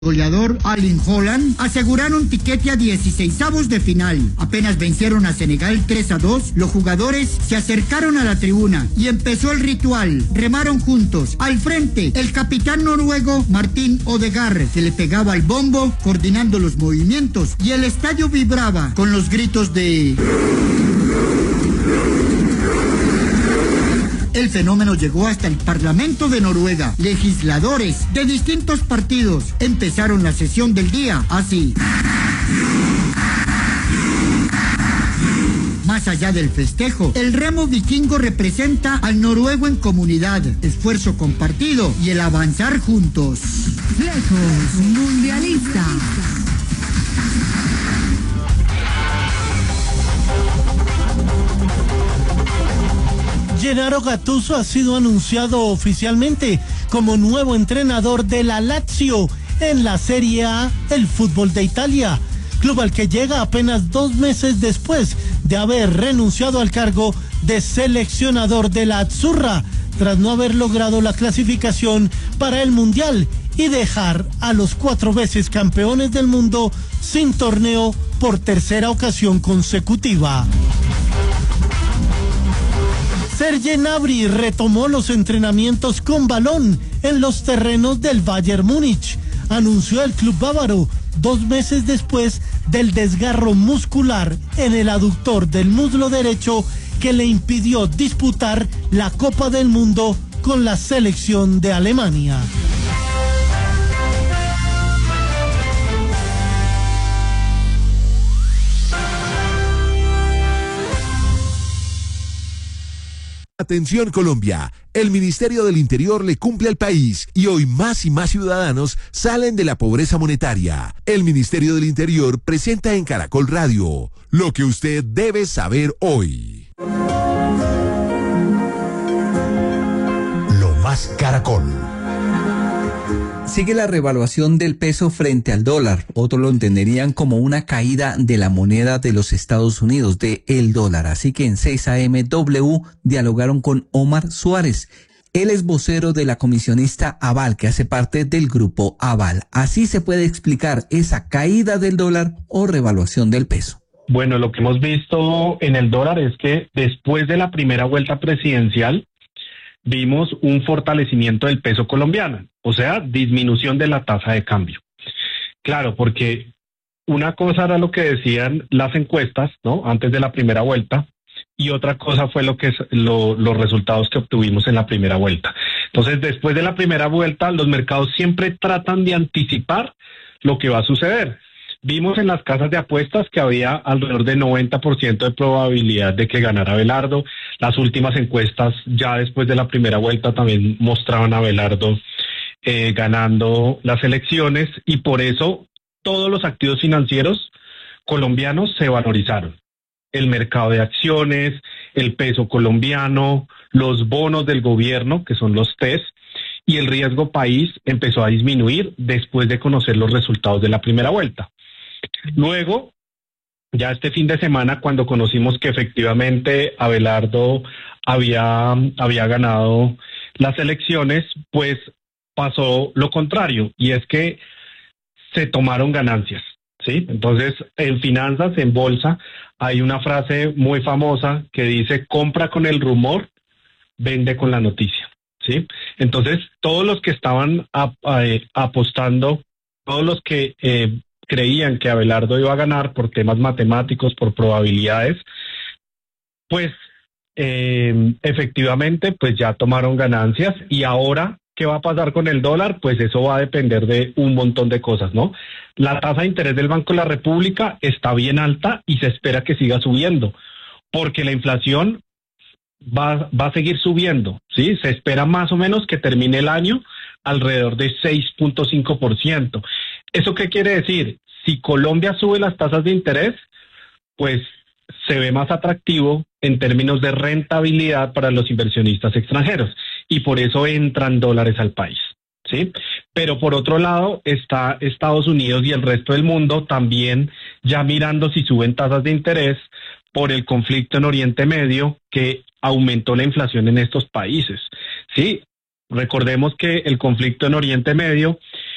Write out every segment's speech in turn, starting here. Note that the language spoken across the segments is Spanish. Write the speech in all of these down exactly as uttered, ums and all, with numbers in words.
Goleador Erling Haaland aseguraron tiquete a dieciseisavos de final. Apenas vencieron a Senegal tres a dos, los jugadores se acercaron a la tribuna y empezó el ritual. Remaron juntos. Al frente, el capitán noruego Martin Odegaard, que le pegaba al bombo, coordinando los movimientos, y el estadio vibraba con los gritos de... El fenómeno llegó hasta el Parlamento de Noruega. Legisladores de distintos partidos empezaron la sesión del día así. Más allá del festejo, el remo vikingo representa al noruego en comunidad, esfuerzo compartido y el avanzar juntos. Flecos Mundialista. Gennaro Gattuso ha sido anunciado oficialmente como nuevo entrenador de la Lazio en la Serie A, el fútbol de Italia, club al que llega apenas dos meses después de haber renunciado al cargo de seleccionador de la Azzurra, tras no haber logrado la clasificación para el Mundial y dejar a los cuatro veces campeones del mundo sin torneo por tercera ocasión consecutiva. Serge Gnabry retomó los entrenamientos con balón en los terrenos del Bayern Múnich, anunció el club bávaro dos meses después del desgarro muscular en el aductor del muslo derecho que le impidió disputar la Copa del Mundo con la selección de Alemania. Atención Colombia, el Ministerio del Interior le cumple al país y hoy más y más ciudadanos salen de la pobreza monetaria. El Ministerio del Interior presenta en Caracol Radio lo que usted debe saber hoy. Lo más Caracol. Sigue la revaluación del peso frente al dólar. Otros lo entenderían como una caída de la moneda de los Estados Unidos, de el dólar. Así que en seis A M W dialogaron con Omar Suárez. Él es vocero de la comisionista Aval, que hace parte del grupo Aval. Así se puede explicar esa caída del dólar o revaluación del peso. Bueno, lo que hemos visto en el dólar es que después de la primera vuelta presidencial, vimos un fortalecimiento del peso colombiano, o sea, disminución de la tasa de cambio. Claro, porque una cosa era lo que decían las encuestas, ¿no?, antes de la primera vuelta, y otra cosa fue lo que es lo, los resultados que obtuvimos en la primera vuelta. Entonces, después de la primera vuelta, los mercados siempre tratan de anticipar lo que va a suceder. Vimos en las casas de apuestas que había alrededor de noventa por ciento de probabilidad de que ganara Abelardo. Las últimas encuestas, ya después de la primera vuelta, también mostraban a Abelardo eh, ganando las elecciones, y por eso todos los activos financieros colombianos se valorizaron. El mercado de acciones, el peso colombiano, los bonos del gobierno, que son los T E S, y el riesgo país empezó a disminuir después de conocer los resultados de la primera vuelta. Luego, ya este fin de semana, cuando conocimos que efectivamente Abelardo había, había ganado las elecciones, pues pasó lo contrario, y es que se tomaron ganancias, ¿sí? Entonces, en finanzas, en bolsa, hay una frase muy famosa que dice: compra con el rumor, vende con la noticia, ¿sí? Entonces, todos los que estaban ap eh, apostando, todos los que eh, creían que Abelardo iba a ganar por temas matemáticos, por probabilidades, pues eh, efectivamente pues ya tomaron ganancias. Y ahora, ¿qué va a pasar con el dólar? Pues eso va a depender de un montón de cosas, ¿no? La tasa de interés del Banco de la República está bien alta y se espera que siga subiendo, porque la inflación va, va a seguir subiendo, ¿sí? Se espera más o menos que termine el año alrededor de seis punto cinco por ciento. ¿Eso qué quiere decir? Si Colombia sube las tasas de interés, pues se ve más atractivo en términos de rentabilidad para los inversionistas extranjeros, y por eso entran dólares al país, ¿sí? Pero por otro lado está Estados Unidos y el resto del mundo también ya mirando si suben tasas de interés por el conflicto en Oriente Medio, que aumentó la inflación en estos países, ¿sí? Recordemos que el conflicto en Oriente Medio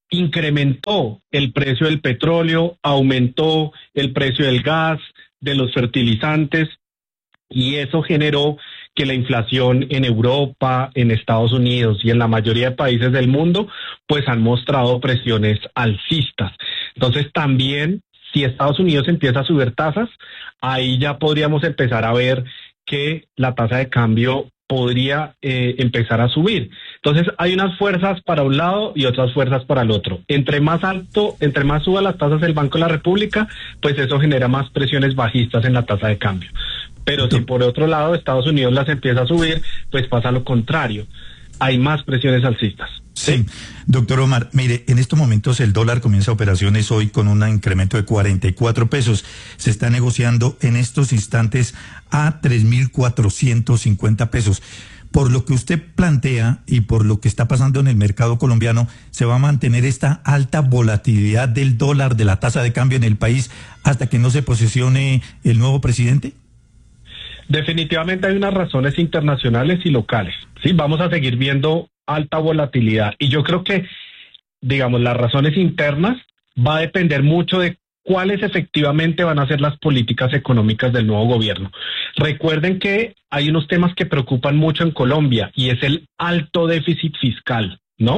incrementó el precio del petróleo, aumentó el precio del gas, de los fertilizantes, y eso generó que la inflación en Europa, en Estados Unidos y en la mayoría de países del mundo, pues han mostrado presiones alcistas. Entonces también, si Estados Unidos empieza a subir tasas, ahí ya podríamos empezar a ver que la tasa de cambio podría eh, empezar a subir. Entonces hay unas fuerzas para un lado y otras fuerzas para el otro. Entre más alto, entre más suba las tasas del Banco de la República, pues eso genera más presiones bajistas en la tasa de cambio. Pero si por otro lado Estados Unidos las empieza a subir, pues pasa lo contrario. Hay más presiones alcistas. Sí, doctor Omar, mire, en estos momentos el dólar comienza operaciones hoy con un incremento de cuarenta y cuatro pesos. Se está negociando en estos instantes a tres mil cuatrocientos cincuenta pesos. Por lo que usted plantea y por lo que está pasando en el mercado colombiano, ¿se va a mantener esta alta volatilidad del dólar, de la tasa de cambio en el país, hasta que no se posesione el nuevo presidente? Definitivamente hay unas razones internacionales y locales. Sí, vamos a seguir viendo alta volatilidad. Y yo creo que, digamos, las razones internas va a depender mucho de cuáles efectivamente van a ser las políticas económicas del nuevo gobierno. Recuerden que hay unos temas que preocupan mucho en Colombia y es el alto déficit fiscal, ¿no?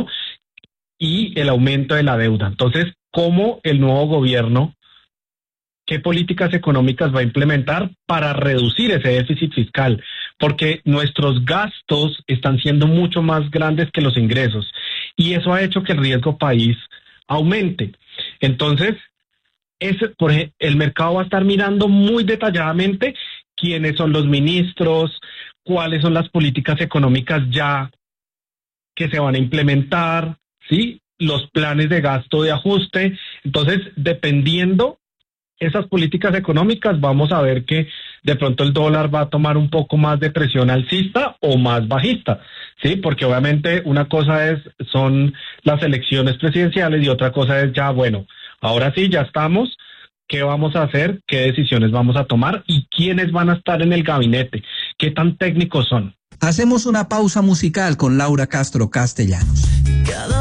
Y el aumento de la deuda. Entonces, ¿cómo el nuevo gobierno, qué políticas económicas va a implementar para reducir ese déficit fiscal? Porque nuestros gastos están siendo mucho más grandes que los ingresos y eso ha hecho que el riesgo país aumente. Entonces, ese, por ejemplo, el mercado va a estar mirando muy detalladamente quiénes son los ministros, cuáles son las políticas económicas ya que se van a implementar, ¿sí? Los planes de gasto de ajuste. Entonces, dependiendo esas políticas económicas, vamos a ver que de pronto el dólar va a tomar un poco más de presión alcista o más bajista, ¿sí? Porque obviamente una cosa es son las elecciones presidenciales y otra cosa es ya, bueno, ahora sí, ya estamos, ¿qué vamos a hacer? ¿Qué decisiones vamos a tomar? ¿Y quiénes van a estar en el gabinete? ¿Qué tan técnicos son? Hacemos una pausa musical con Laura Castro Castellanos.